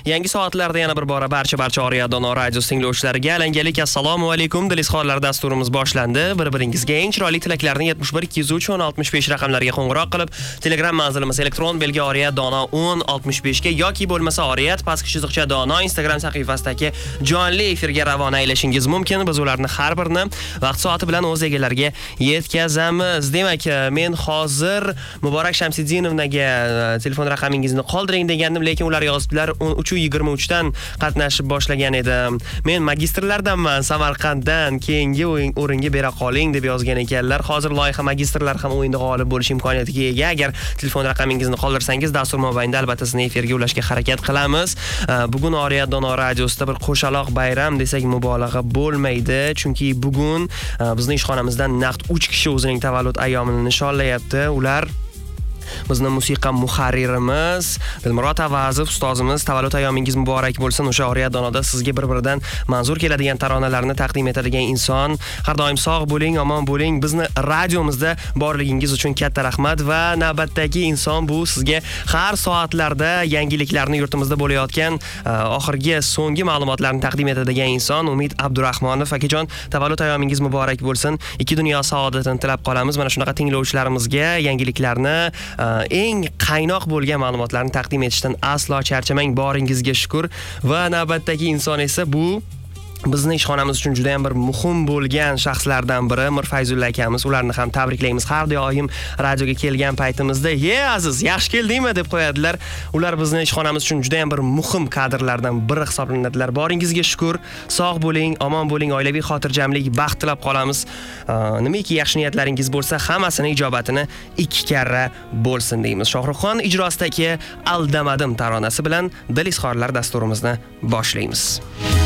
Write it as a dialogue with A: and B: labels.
A: Yangi soatlarda yana bir bora barcha Oriya Dono radio tinglovchilariga alangali assalomu alaykum. Dilizxorlar dasturimiz boshlandi. Bir-biringizga eng chiroyli tilaklarni 71 203 1065 raqamlariga qo'ng'iroq qilib, Telegram manzilimiz elektron belgi Oriya Dono 1065 ga yoki bo'lmasa Oriyat _ Dono Instagram sahifasidagi jonli efirga ravona aylashingiz mumkin. Biz ularni har birini vaqt soati bilan o'z egalariga yetkazamiz. Demak, men hozir Muborak Shamsiddinovnaga telefon raqamingizni qoldiring degandim, lekin ular yozibdilar 3:23 dan qatnashib boshlagan edim. Men magistrlardanman, Samarqanddan, keyingi o'ringa bera qoling deb yozgan ekanlar. Hozir loyiha magistrlar ham o'yinda g'olib bo'lish imkoniyatiga ega. Agar telefon raqamingizni qoldirsangiz, dastur mobaynida albatta sizni efirga ulashga harakat qilamiz. Bugun Oriya Dono radiosida bir qo'shaloq bayram desak mubolag'a bo'lmaydi, chunki bugun bizning ishxonamizdan naqd 3 kishi o'zining tavallud ayyomini nishonlayapti. Ular bizning musiqa muharririmiz Dilmurod Avazov ustozimiz. Tavallud ayyomingiz muborak bo'lsin. O'sha Oriya Donoda sizga bir-biridan manzur keladigan taronalarni taqdim etadigan inson. Har doim sog' bo'ling, omon bo'ling. Bizni radiomizda borligingiz uchun katta rahmat va navbatdagi inson bu sizga har soatlarda yangiliklarni yurtimizda bo'layotgan oxirgi so'nggi ma'lumotlarni taqdim etadigan inson Umid Abdurahmonov. Akajon, tavallud ayyomingiz muborak bo'lsin. Ikki dunyo saodatini tilab qolamiz. Mana shunaqa tinglovchilarimizga yangiliklarni eng qaynoq bo'lgan ma'lumotlarni taqdim etishdan aslo charchamang. Boringizga shukr. Va navbatdagi inson esa bu bizning ishxonamiz uchun juda ham bir muhim bo'lgan shaxslardan biri Mir Fayzulla akamiz. Ularni ham tabriklaymiz. Har doim radioga kelgan paytimizda Aziz, yaxshi keldingmi deb qo'yadilar. Ular bizning ishxonamiz uchun juda ham bir muhim kadrlardan biri hisoblanadilar. Boringizga shukr. Sog' bo'ling, omon bo'ling, oilaviy xotirjamlik, baxt tilab qolamiz. Nimaki yaxshi niyatlaringiz bo'lsa, hammasini ijobatini 2 karra bo'lsin deymiz. Shohruxxon ijrosidagi Aldamadim taronasi bilan Dilizxorlar dasturimizni boshlaymiz.